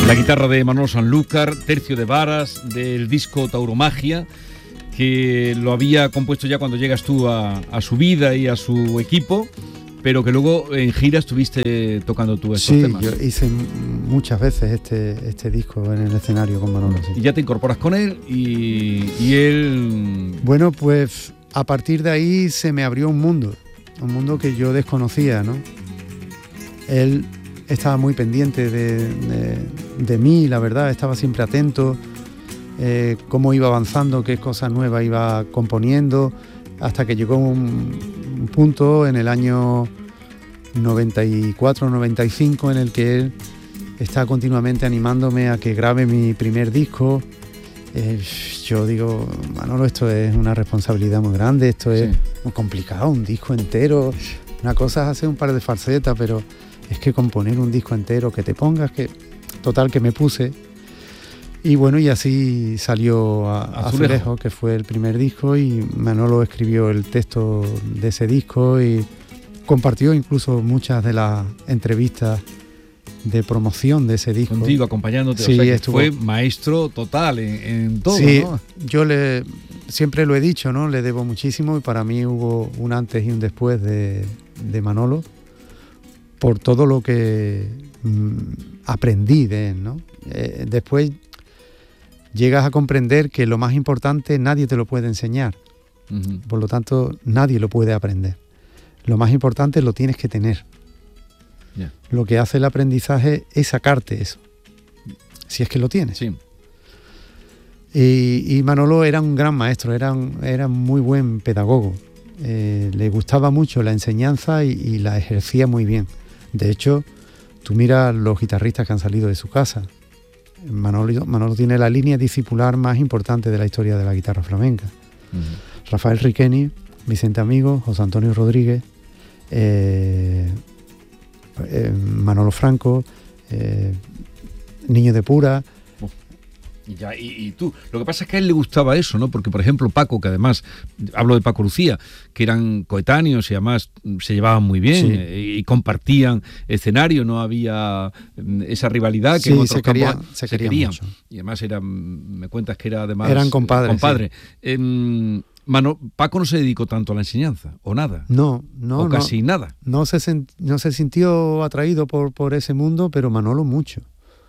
La guitarra de Manolo Sanlúcar, tercio de varas, del disco Tauromagia, que lo había compuesto ya cuando llegas tú a su vida y a su equipo, pero que luego en gira estuviste tocando tú estos temas. Sí, yo hice muchas veces este disco en el escenario con Manolo. Sí. Y ya te incorporas con él y él... Bueno, pues a partir de ahí se me abrió un mundo que yo desconocía, ¿no? Él estaba muy pendiente de mí, la verdad, estaba siempre atento, cómo iba avanzando, qué cosas nuevas iba componiendo, hasta que llegó un punto en el año 94-95 en el que él está continuamente animándome a que grabe mi primer disco. Yo digo, Manolo, esto es una responsabilidad muy grande, esto es muy complicado, un disco entero. Una cosa es hacer un par de falsetas, pero es que componer un disco entero, que te pongas, que total que me puse. Y bueno, y así salió Azulejo, que fue el primer disco, y Manolo escribió el texto de ese disco y compartió incluso muchas de las entrevistas de promoción de ese disco. Contigo, acompañándote, sí, o sea que estuvo... fue maestro total en todo, sí, ¿no? Yo siempre lo he dicho, ¿no? Le debo muchísimo, y para mí hubo un antes y un después de Manolo, por todo lo que aprendí de él, ¿no? Después llegas a comprender que lo más importante nadie te lo puede enseñar. Uh-huh. Por lo tanto, nadie lo puede aprender. Lo más importante lo tienes que tener. Yeah. Lo que hace el aprendizaje es sacarte eso, si es que lo tienes. Sí. Y Manolo era un gran maestro, era muy buen pedagogo. Le gustaba mucho la enseñanza y la ejercía muy bien. De hecho, tú miras los guitarristas que han salido de su casa. Manolo tiene la línea discipular más importante de la historia de la guitarra flamenca. Uh-huh. Rafael Riqueni, Vicente Amigo, José Antonio Rodríguez, Manolo Franco, Niño de Pura. Y tú, lo que pasa es que a él le gustaba eso, ¿no? Porque, por ejemplo, Paco, que además, hablo de Paco Lucía, que eran coetáneos y además se llevaban muy bien, sí, y compartían escenario, no había esa rivalidad que sí, en otros se querían mucho. Y además me cuentas que era además... Eran compadres. Sí. Paco no se dedicó tanto a la enseñanza, o nada. No. O casi nada. No se sintió atraído por ese mundo, pero Manolo mucho.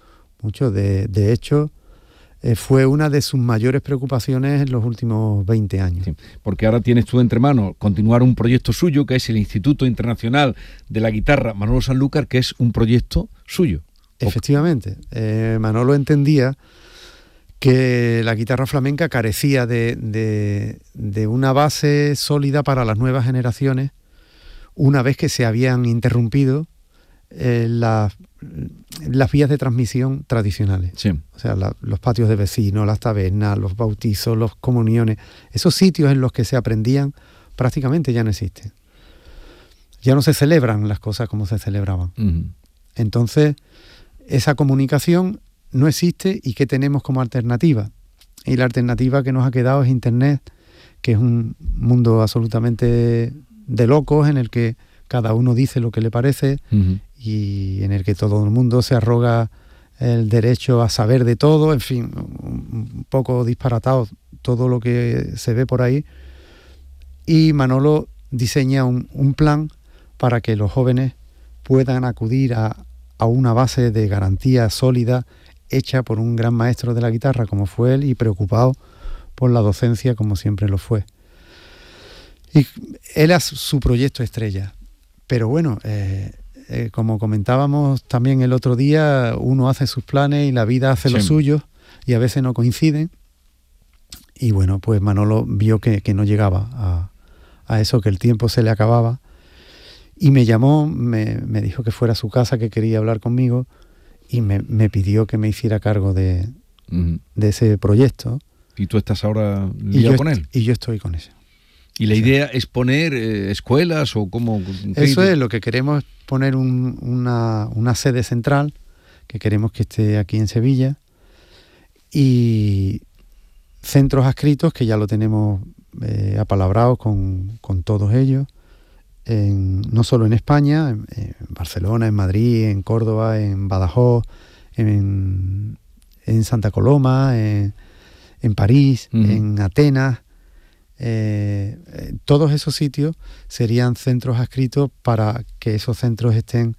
De hecho... fue una de sus mayores preocupaciones en los últimos 20 años. Sí, porque ahora tienes tú entre manos continuar un proyecto suyo, que es el Instituto Internacional de la Guitarra Manolo Sanlúcar, que es un proyecto suyo. Efectivamente. Manolo entendía que la guitarra flamenca carecía de una base sólida para las nuevas generaciones, una vez que se habían interrumpido las vías de transmisión tradicionales. Sí. O sea, los patios de vecinos, las tabernas, los bautizos, los comuniones, esos sitios en los que se aprendían prácticamente ya no existen. Ya no se celebran las cosas como se celebraban. Uh-huh. Entonces, esa comunicación no existe, y ¿qué tenemos como alternativa? Y la alternativa que nos ha quedado es Internet, que es un mundo absolutamente de locos en el que cada uno dice lo que le parece. Uh-huh. Y en el que todo el mundo se arroga el derecho a saber de todo, en fin, un poco disparatado todo lo que se ve por ahí. Y Manolo diseña un plan para que los jóvenes puedan acudir a una base de garantía sólida hecha por un gran maestro de la guitarra como fue él, y preocupado por la docencia como siempre lo fue. Y él es su proyecto estrella. Pero bueno, como comentábamos también el otro día, uno hace sus planes y la vida hace los suyos, y a veces no coinciden. Y bueno, pues Manolo vio que no llegaba a eso, que el tiempo se le acababa, y me llamó, me dijo que fuera a su casa, que quería hablar conmigo, y me pidió que me hiciera cargo de ese proyecto. ¿Y tú estás ahora liado con él? Y yo estoy con eso. ¿Y la idea es poner escuelas o cómo? Eso es lo que queremos, poner una sede central, que queremos que esté aquí en Sevilla, y centros adscritos que ya lo tenemos apalabrados con todos ellos, no solo en España, en Barcelona, en Madrid, en Córdoba, en Badajoz, en Santa Coloma, en París, en Atenas. Todos esos sitios serían centros adscritos para que esos centros estén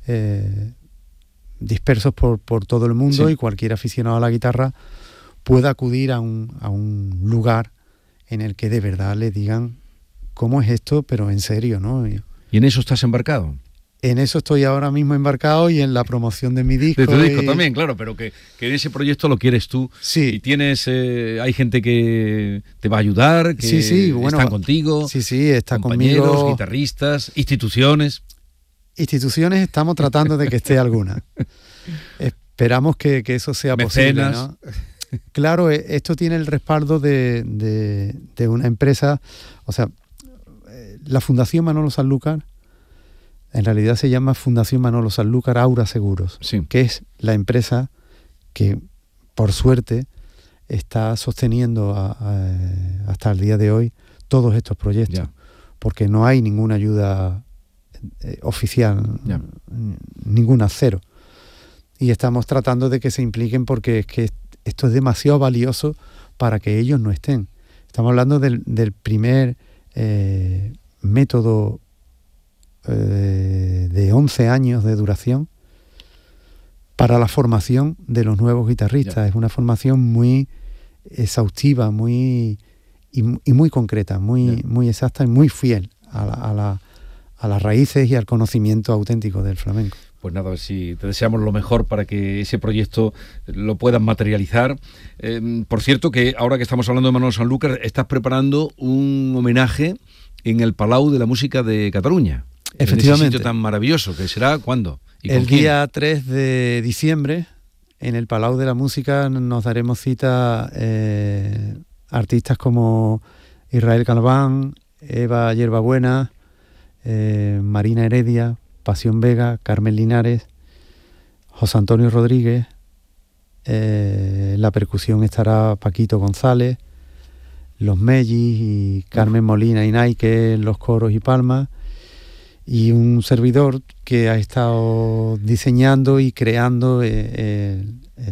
dispersos por todo el mundo, y cualquier aficionado a la guitarra pueda acudir a un lugar en el que de verdad le digan cómo es esto, pero en serio, ¿no? ¿Y en eso estás embarcado? En eso estoy ahora mismo embarcado, y en la promoción de mi disco. De tu disco también, claro, pero que en ese proyecto lo quieres tú. Sí. Y tienes, hay gente que te va a ayudar, que bueno, están contigo. Sí, está compañeros, conmigo. Guitarristas, instituciones. Instituciones estamos tratando de que esté alguna. Esperamos que eso sea Mecenas. posible, ¿no? Claro, esto tiene el respaldo de una empresa, o sea, la Fundación Manolo Sanlúcar, en realidad se llama Fundación Manolo Sanlúcar Aura Seguros, que es la empresa que, por suerte, está sosteniendo hasta el día de hoy todos estos proyectos, porque no hay ninguna ayuda oficial, ninguna, cero. Y estamos tratando de que se impliquen, porque es que esto es demasiado valioso para que ellos no estén. Estamos hablando del primer método de 11 años de duración para la formación de los nuevos guitarristas. Es una formación muy exhaustiva, muy concreta, muy exacta y muy fiel a las raíces y al conocimiento auténtico del flamenco. Pues nada, a ver si te deseamos lo mejor para que ese proyecto lo puedan materializar. Por cierto, que ahora que estamos hablando de Manolo Sanlúcar, estás preparando un homenaje en el Palau de la Música de Cataluña. Efectivamente. En ese sitio tan maravilloso, que será ¿cuándo? ¿Y el día 3 de diciembre, en el Palau de la Música, nos daremos cita artistas como Israel Calván, Eva Yerbabuena, Marina Heredia, Pasión Vega, Carmen Linares, José Antonio Rodríguez. La percusión estará Paquito González, los Mellis y Carmen Molina y Nike en los coros y palmas, y un servidor que ha estado diseñando y creando lo que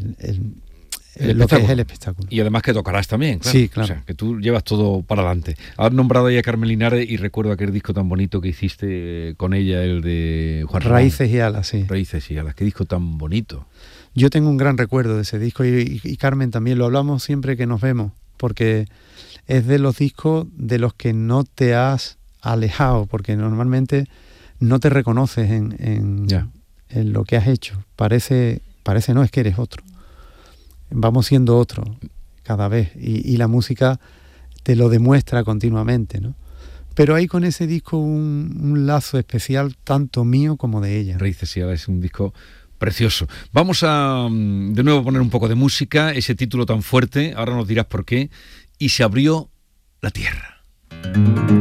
es el espectáculo. Y además que tocarás también, claro. Sí, claro. O sea, que tú llevas todo para adelante. Has nombrado ahí a Carmen Linares y recuerdo aquel disco tan bonito que hiciste con ella, el de Juan Ramón. Raíces y Alas, sí. Raíces y Alas, qué disco tan bonito. Yo tengo un gran recuerdo de ese disco, y Carmen también, lo hablamos siempre que nos vemos, porque es de los discos de los que no te has alejado, porque normalmente no te reconoces en lo que has hecho. Parece no, es que eres otro. Vamos siendo otro cada vez, y la música te lo demuestra continuamente, ¿no? Pero hay con ese disco un lazo especial, tanto mío como de ella. Raíces y Alas es un disco precioso. Vamos a de nuevo poner un poco de música, ese título tan fuerte, ahora nos dirás por qué, y se abrió la tierra.